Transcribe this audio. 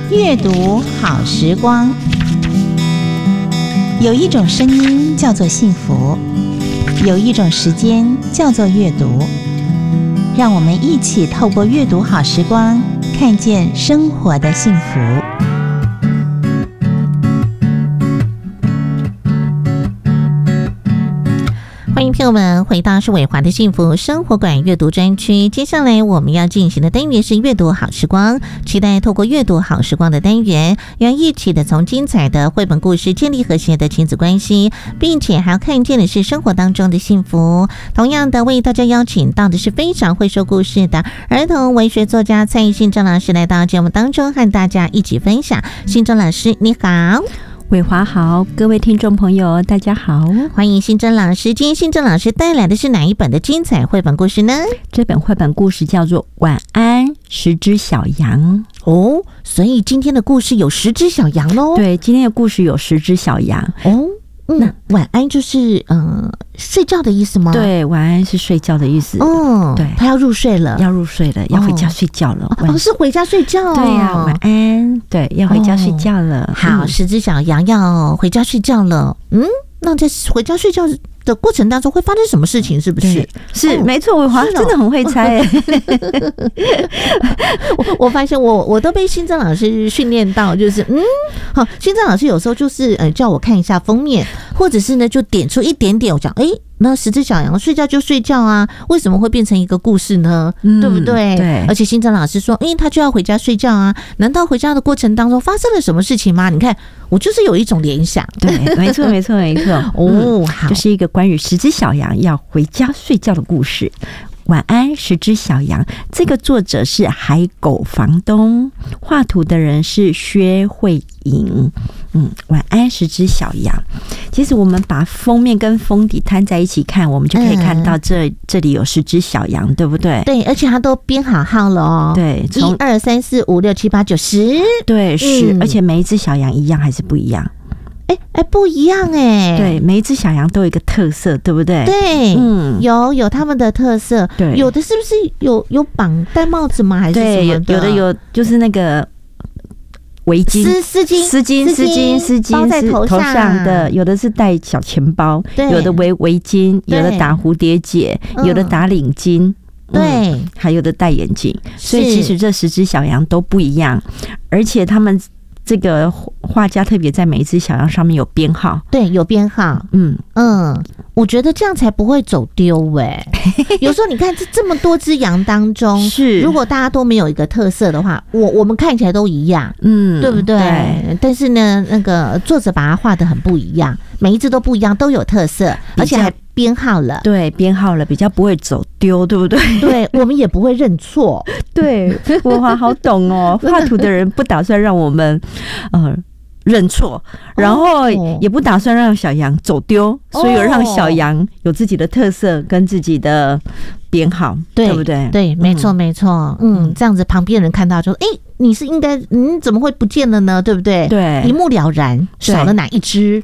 阅读好时光。有一种声音叫做幸福，有一种时间叫做阅读。让我们一起透过阅读好时光，看见生活的幸福。欢迎朋友们回到是伟华的幸福生活馆阅读专区。接下来我们要进行的单元是阅读好时光，期待透过阅读好时光的单元，要一起的从精彩的绘本故事建立和谐的亲子关系，并且还要看见的是生活当中的幸福。同样的，为大家邀请到的是非常会说故事的儿童文学作家蔡信珍老师来到节目当中，和大家一起分享。信珍老师你好。 伟华好，各位听众朋友大家好， 欢迎信珍老师。今天信珍老师带来的是哪一本的精彩绘本故事呢？ 这本绘本故事叫做《晚安10只小羊》 哦，所以今天的故事有10只小羊咯。 对，今天的故事有10只小羊哦。那晚安就是睡觉的意思吗？ 对，晚安是睡觉的意思。 哦，对，他要入睡了， 要入睡了，要回家睡觉了。 是回家睡觉。 对呀，晚安，对，要回家睡觉了。 好，10只小羊要回家睡觉了。那在回家睡觉的过程当中会发生什么事情？是不是？ 是，没错，伟华真的很会猜。 我发现我都被信珍老师训练到，就是信珍老师有时候就是叫我看一下封面，或者是呢就点出一点点，我讲那10只小羊睡觉就睡觉啊，为什么会变成一个故事呢？对不对？ 对。 而且信珍老师说，他就要回家睡觉啊，难道回家的过程当中发生了什么事情吗？你看，我就是有一种联想。 对，没错，没错，没错。 好， 就是一个关于10只小羊要回家睡觉的故事。晚安10只小羊，这个作者是海狗房东，画图的人是薛慧莹。晚安10只小羊，其实我们把封面跟封底摊在一起看，我们就可以看到这里有10只小羊，对不对？ 对，而且它都编好号了哦。 对 ，1、2、3、4、5、6、7、8、9、10。对， 而且每一只小羊一样还是不一样？ 不一样对，每一只小羊都有一个特色，对不对？ 对，有他们的特色。 对， 有的是不是有戴帽子吗？还是什么的？ 对，有的有就是那个围巾、丝巾包在头上的，有的是戴小钱包，有的围巾，有的打蝴蝶结，有的打领巾， 对， 还有的戴眼镜。所以其实这10只小羊都不一样，而且他们这个画家特别在每一只小羊上面有编号。 对，有编号。我觉得这样才不会走丢。有时候你看这么多只羊当中，是如果大家都没有一个特色的话，我们看起来都一样，对不对？对。但是呢，那个作者把它画得很不一样，每一只都不一样，都有特色，而且还编号了。 对，编号了，比较不会走丢，对不对？ 对，我们也不会认错。 对，我好懂哦。画图的人不打算让我们认错，然后也不打算让小羊走丢，所以让小羊有自己的特色跟自己的编号，对不对？ 对，没错没错。这样子旁边人看到就你是应该怎么会不见了呢？对不对？ 对， 一目了然，少了哪一只？